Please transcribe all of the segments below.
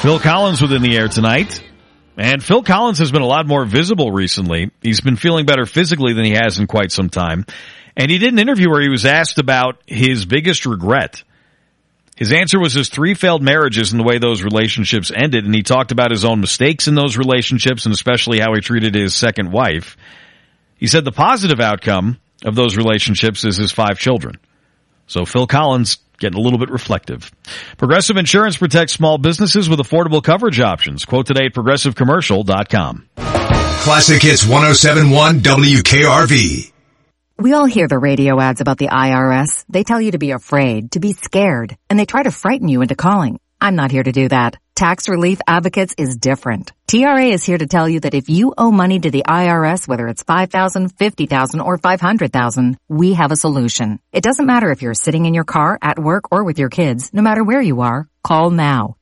Phil Collins within the air tonight. And Phil Collins has been a lot more visible recently. He's been feeling better physically than he has in quite some time. And he did an interview where he was asked about his biggest regret. His answer was his 3 failed marriages and the way those relationships ended. And he talked about his own mistakes in those relationships and especially how he treated his second wife. He said the positive outcome of those relationships is his 5 children. So Phil Collins getting a little bit reflective. Progressive Insurance protects small businesses with affordable coverage options. Quote today at progressivecommercial.com. Classic Hits 107.1 WKRV. We all hear the radio ads about the IRS. They tell you to be afraid, to be scared, and they try to frighten you into calling. I'm not here to do that. Tax Relief Advocates is different. TRA is here to tell you that if you owe money to the IRS, whether it's $5,000, $50,000, or $500,000, we have a solution. It doesn't matter if you're sitting in your car, at work, or with your kids. No matter where you are, call now.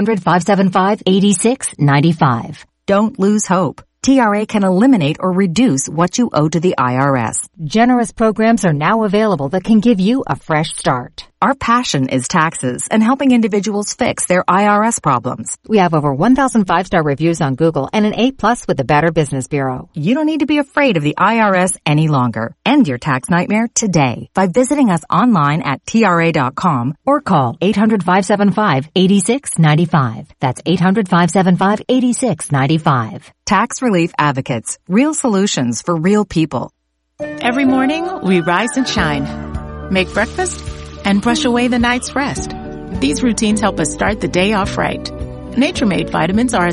800-575-8695. Don't lose hope. TRA can eliminate or reduce what you owe to the IRS. Generous programs are now available that can give you a fresh start. Our passion is taxes and helping individuals fix their IRS problems. We have over 1,000 5-star reviews on Google and an A+ with the Better Business Bureau. You don't need to be afraid of the IRS any longer. End your tax nightmare today by visiting us online at TRA.com or call 800-575-8695. That's 800-575-8695. Tax Relief Advocates. Real solutions for real people. Every morning, we rise and shine, make breakfast, and brush away the night's rest. These routines help us start the day off right. Nature-Made vitamins are a